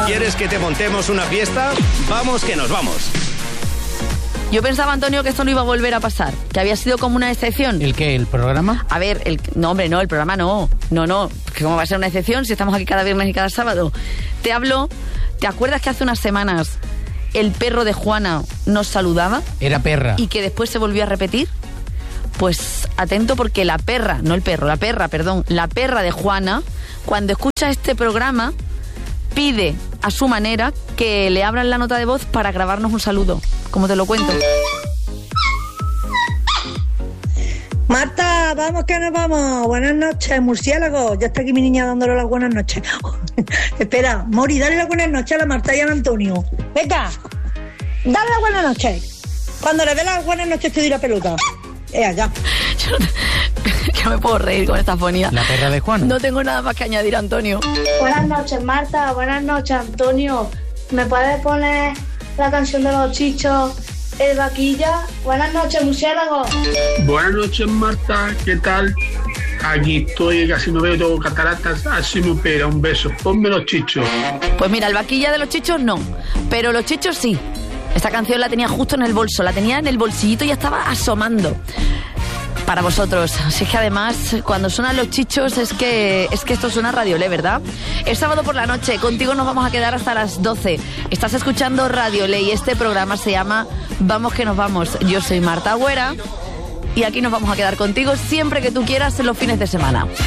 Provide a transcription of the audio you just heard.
¿Quieres que te montemos una fiesta? Vamos que nos vamos. Yo pensaba, Antonio, que esto no iba a volver a pasar, que había sido como una excepción. ¿El qué? ¿El programa? A ver, no, hombre, no, el programa no. No, ¿cómo va a ser una excepción si estamos aquí cada viernes y cada sábado? ¿Te acuerdas que hace unas semanas el perro de Juana nos saludaba? Era perra. Y que después se volvió a repetir. Pues atento, porque la perra de Juana, cuando escucha este programa, pide a su manera que le abran la nota de voz para grabarnos un saludo. Como te lo cuento. Marta, vamos que nos vamos. Buenas noches, murciélago. Ya está aquí mi niña dándole las buenas noches. Espera, Mori, dale las buenas noches a la Marta y al Antonio. Venga, dale las buenas noches. Cuando le dé las buenas noches te doy la pelota. Ya. Ya me puedo reír con esta fonía. La perra de Juan. No tengo nada más que añadir, Antonio. Buenas noches, Marta. Buenas noches, Antonio. ¿Me puedes poner la canción de los chichos, El Vaquilla? Buenas noches, murciélago. Buenas noches, Marta. ¿Qué tal? Aquí estoy, casi no veo todo cataratas. Así me opera. Un beso. Ponme los chichos. Pues mira, el Vaquilla de los chichos no, pero los chichos sí. Esta canción la tenía justo en el bolso, la tenía en el bolsillito y ya estaba asomando. Para vosotros. Así que además, cuando suenan los chichos, es que esto suena Radio Le, ¿verdad? Es sábado por la noche, contigo nos vamos a quedar hasta las 12. Estás escuchando Radio Le y este programa se llama Vamos que nos vamos. Yo soy Marta Agüera y aquí nos vamos a quedar contigo siempre que tú quieras en los fines de semana.